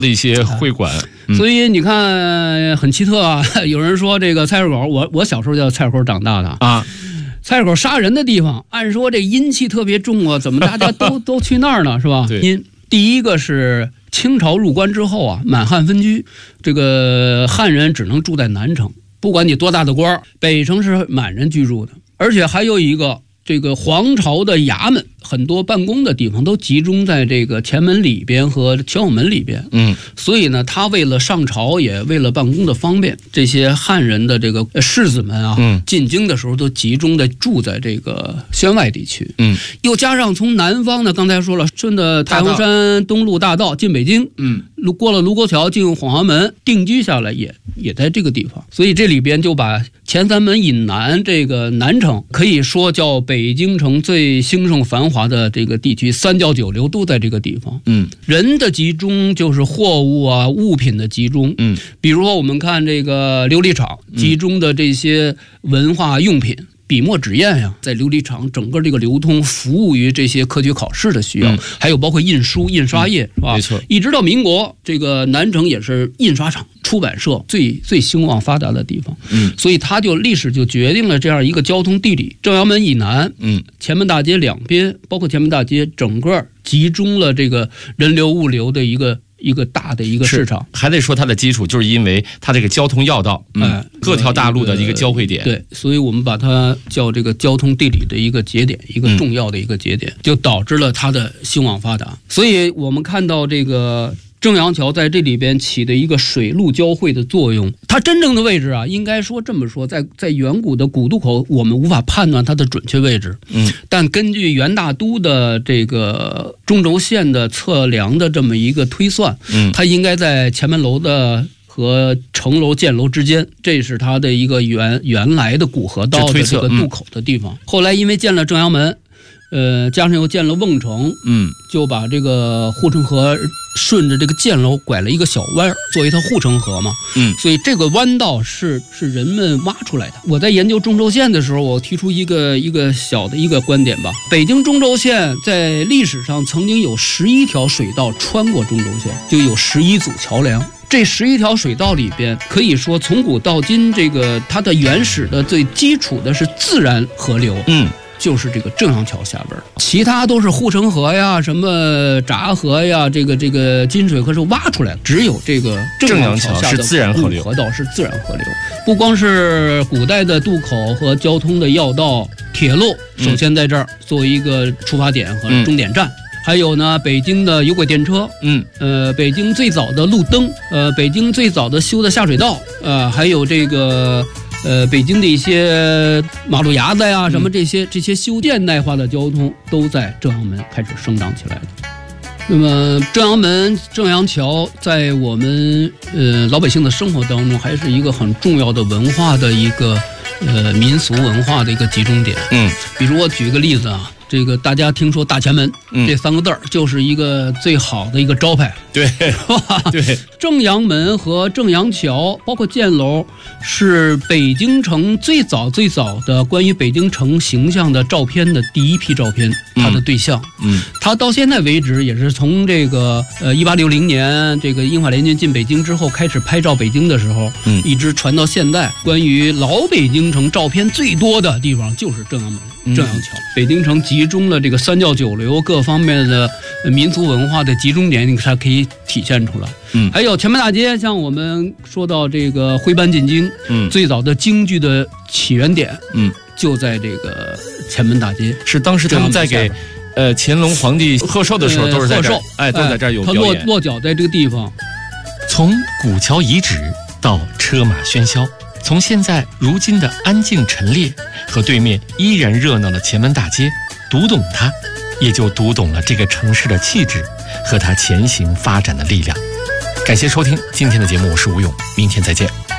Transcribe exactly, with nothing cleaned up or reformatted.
的一些会馆。 嗯、所以你看很奇特啊，有人说这个菜市口，我我小时候叫菜市口长大的啊。 菜市口杀人的地方，按说这阴气特别重啊，怎么大家都都去那儿呢？是吧？阴第一个是清朝入关之后啊，满汉分居，这个汉人只能住在南城，不管你多大的官，北城是满人居住的，而且还有一个这个皇朝的衙门，很多办公的地方都集中在这个前门里边和前后门里边。嗯，所以呢，他为了上朝，也为了办公的方便，这些汉人的这个士子们啊，嗯，进京的时候都集中的住在这个宣外地区。嗯，又加上从南方呢，刚才说了，顺着太行山东路大道进北京，嗯，过了卢沟桥进黄河门，定居下来也也在这个地方。所以这里边就把前三门以南这个南城，可以说叫北京城最兴盛繁华的这个地区，三教九流都在这个地方。嗯，人的集中就是货物啊物品的集中。嗯，比如说我们看这个琉璃厂集中的这些文化用品。嗯，笔墨纸砚呀，在琉璃厂整个这个流通，服务于这些科举考试的需要，嗯、还有包括印书、印刷业，嗯、是吧？没错。一直到民国，这个南城也是印刷厂、出版社最最兴旺发达的地方。嗯，所以它就历史就决定了这样一个交通地理。正阳门以南，嗯，前门大街两边，包括前门大街，整个集中了这个人流物流的一个。一个大的一个市场， 还得说它的基础，就是因为它这个交通要道，嗯，各条大路的一个交汇点， 对，所以我们把它叫这个交通地理的一个节点，一个重要的一个节点，就导致了它的兴旺发达。所以我们看到这个正阳桥在这里边起的一个水陆交汇的作用，它真正的位置啊，应该说这么说，在在远古的古渡口，我们无法判断它的准确位置。嗯，但根据元大都的这个中轴线的测量的这么一个推算，嗯，它应该在前门楼的和城楼建楼之间，这是它的一个原原来的古河道的这个渡口的地方。嗯、后来因为建了正阳门。呃，加上又建了瓮城，嗯，就把这个护城河顺着这个箭楼拐了一个小弯，作为它护城河嘛，嗯，所以这个弯道是是人们挖出来的。我在研究中轴线的时候，我提出一个一个小的一个观点吧。北京中轴线在历史上曾经有十一条水道穿过中轴线，就有十一组桥梁。这十一条水道里边，可以说从古到今，这个它的原始的最基础的是自然河流，嗯。就是这个正阳桥下边，其他都是护城河呀、什么闸河呀、这个这个金水河是挖出来的，只有这个正阳桥下的古河道是自然河流。不光是古代的渡口和交通的要道，铁路首先在这儿作为一个出发点和终点站。嗯，还有呢，北京的有轨电车，嗯，呃，北京最早的路灯，呃，北京最早的修的下水道，呃，还有这个。呃，北京的一些马路牙子呀，什么这些、嗯、这些修现代化的交通，都在正阳门开始生长起来的。那么，正阳门、正阳桥在我们呃老百姓的生活当中，还是一个很重要的文化的一个呃民俗文化的一个集中点。嗯，比如我举个例子啊。这个大家听说大前门、嗯、这三个字儿，就是一个最好的一个招牌， 对，是吧？对， 正阳门和正阳桥，包括箭楼，是北京城最早最早的关于北京城形象的照片的第一批照片，它的对象。嗯，它到现在为止也是从这个呃一八六零年这个英法联军进北京之后开始拍照北京的时候，嗯，一直传到现在。关于老北京城照片最多的地方就是正阳门、正阳桥，嗯、北京城集。集中了这个三教九流各方面的民族文化的集中点，它可以体现出来。嗯，还有前门大街，像我们说到这个徽班进京，嗯，最早的京剧的起源点，嗯，就在这个前门大街， 是当时他们在给呃乾隆皇帝贺寿的时候都是在这儿，呃、哎，都在这儿有表演。 他落落脚在这个地方， 从古桥遗址到车马喧嚣。从现在如今的安静陈列和对面依然热闹的前门大街，读懂它，也就读懂了这个城市的气质和它前行发展的力量。感谢收听今天的节目，我是吴勇，明天再见。